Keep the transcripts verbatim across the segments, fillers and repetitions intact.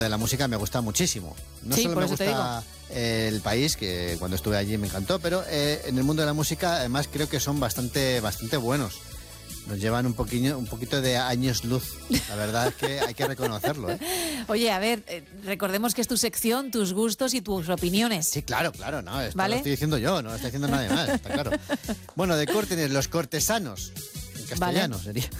de la música me gusta muchísimo. No Sí, solo por me eso te gusta eh, el país, que cuando estuve allí me encantó, pero eh, en el mundo de la música además creo que son bastante, bastante buenos. Nos llevan un poquito, un poquito de años luz. La verdad es que hay que reconocerlo, ¿eh? Oye, a ver, eh, recordemos que es tu sección, tus gustos y tus opiniones. Sí, claro, claro, no, esto ¿Vale? lo estoy diciendo yo, no lo está diciendo nadie más, está claro. Bueno, de Courteeners, los cortesanos, en castellano Vale. sería.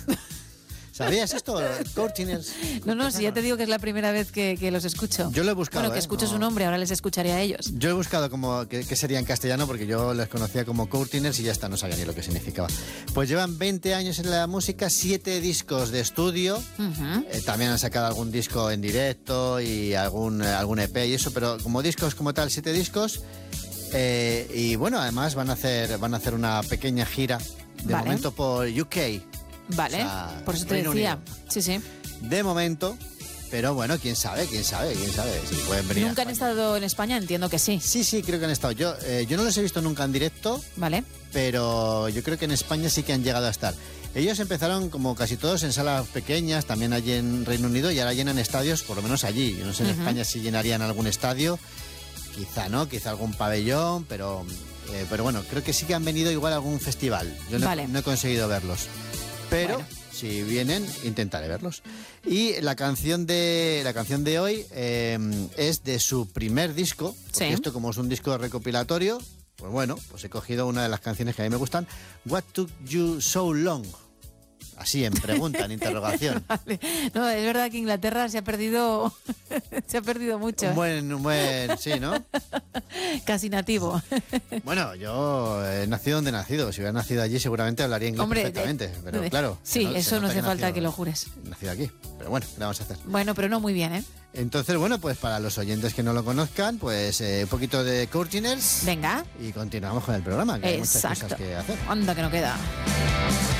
¿Sabías esto? Courteeners. No, no, si ya te digo que es la primera vez que, que los escucho. Yo lo he buscado. Bueno, que ¿eh? escucho No. su nombre, ahora les escucharé a ellos. Yo he buscado como qué sería en castellano porque yo les conocía como Courteeners y ya está, no sabía ni lo que significaba. Pues llevan veinte años en la música, siete discos de estudio. Uh-huh. Eh, también han sacado algún disco en directo y algún, eh, algún E P y eso, pero como discos como tal, siete discos. Eh, y bueno, además van a hacer van a hacer una pequeña gira de Vale. momento por U K. Vale, O sea, por eso te Reino decía. Unido. Sí, sí. De momento, pero bueno, quién sabe, quién sabe, quién sabe si pueden venir. ¿Nunca a han España. estado en España? Entiendo que sí. Sí, sí, creo que han estado. Yo, eh, yo no los he visto nunca en directo, Vale. pero yo creo que en España sí que han llegado a estar. Ellos empezaron como casi todos en salas pequeñas, también allí en Reino Unido, y ahora llenan estadios, por lo menos allí. Yo no sé en Uh-huh. España si llenarían algún estadio, quizá no, quizá algún pabellón, pero, eh, pero bueno, creo que sí que han venido igual a algún festival. Yo no, Vale. no he conseguido verlos, pero Bueno. si vienen intentaré verlos. Y la canción de la canción de hoy eh, es de su primer disco, porque Sí. esto como es un disco recopilatorio. Pues bueno, pues he cogido una de las canciones que a mí me gustan. What Took You So Long? Así, en pregunta, en interrogación. Vale. No, es verdad que Inglaterra se ha perdido se ha perdido mucho. Un ¿eh? buen, un buen, sí, ¿no? Casi nativo. Bueno, yo he nacido donde he nacido. Si hubiera nacido allí seguramente hablaría inglés Hombre, perfectamente. de- Pero de- claro. sí, se eso se no nota hace falta nacido- que lo jures. Nacido aquí. Pero bueno, ¿qué le vamos a hacer? Bueno, pero no muy bien, ¿eh? Entonces, bueno, pues para los oyentes que no lo conozcan, pues eh, un poquito de Courteeners Venga. y continuamos con el programa, que hay muchas Exacto. cosas que hacer. Anda que no queda.